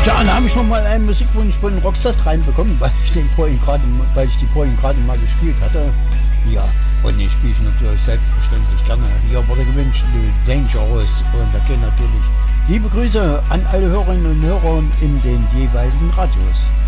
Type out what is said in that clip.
Ja, dann habe ich nochmal einen Musikwunsch von den Rockstars reinbekommen, weil ich die vorhin gerade mal gespielt hatte. Ja, und den spiele ich natürlich selbstverständlich gerne. Hier wurde gewünscht, Dangerous. Und da gehen natürlich liebe Grüße an alle Hörerinnen und Hörer in den jeweiligen Radios.